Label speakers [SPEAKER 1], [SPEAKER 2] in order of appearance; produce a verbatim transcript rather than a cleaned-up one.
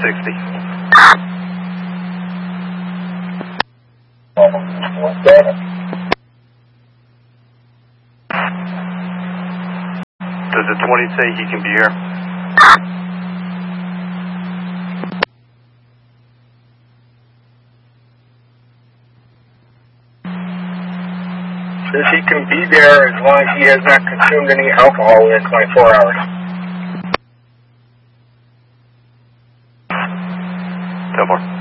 [SPEAKER 1] sixty. Does the twenty say he can be here?
[SPEAKER 2] Says he can be there as long as he has not consumed any alcohol within twenty-four hours.
[SPEAKER 1] ten four.